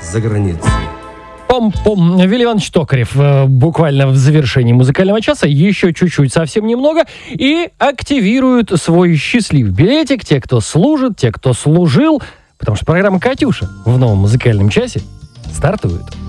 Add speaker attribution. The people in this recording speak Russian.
Speaker 1: за границей.
Speaker 2: Пом-пом. Вилли Иванович Токарев буквально в завершении музыкального часа еще чуть-чуть, совсем немного, и активируют свой счастливый билетик. Те, кто служит, те, кто служил, потому что программа «Катюша» в новом музыкальном часе стартует.